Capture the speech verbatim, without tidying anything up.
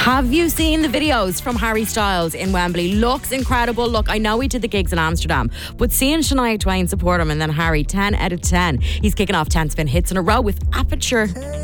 Have you seen the videos from Harry Styles in Wembley? Looks incredible. Look, I know he did the gigs in Amsterdam, but seeing Shania Twain support him and then Harry, ten out of ten. He's kicking off ten spin hits in a row with Aperture.